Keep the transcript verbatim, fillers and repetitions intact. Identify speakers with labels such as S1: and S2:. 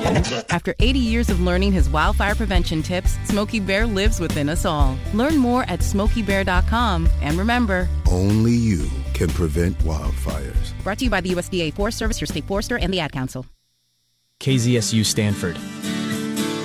S1: After eighty years of learning his wildfire prevention tips, Smokey Bear lives within us all. Learn more at smokey bear dot com. And remember,
S2: only you can prevent wildfires.
S1: Brought to you by the U S D A Forest Service, your state forester, and the Ad Council.
S3: K Z S U Stanford.